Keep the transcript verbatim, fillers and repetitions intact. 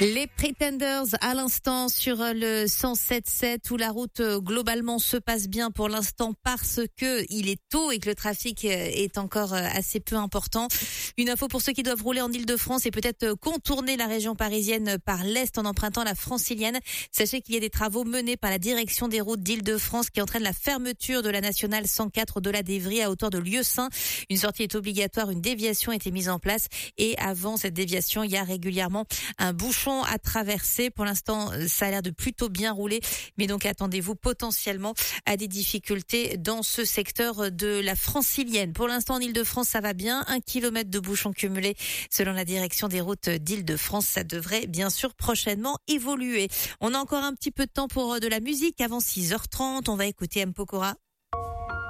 Les Pretenders à l'instant sur le cent sept sept où la route globalement se passe bien pour l'instant parce que il est tôt et que le trafic est encore assez peu important. Une info pour ceux qui doivent rouler en Île-de-France et peut-être contourner la région parisienne par l'est en empruntant la Francilienne. Sachez qu'il y a des travaux menés par la direction des routes d'Île-de-France qui entraînent la fermeture de la nationale cent quatre de la d'Evry à hauteur de Lieusaint. Une sortie est obligatoire, une déviation a été mise en place et avant cette déviation, il y a régulièrement un bouchon à traverser. Pour l'instant, ça a l'air de plutôt bien rouler, mais donc attendez-vous potentiellement à des difficultés dans ce secteur de la Francilienne. Pour l'instant, en Île-de-France, ça va bien. Un kilomètre de bouchons cumulés selon la direction des routes d'Île-de-France. Ça devrait bien sûr prochainement évoluer. On a encore un petit peu de temps pour de la musique avant six heures trente. On va écouter M. Pokora.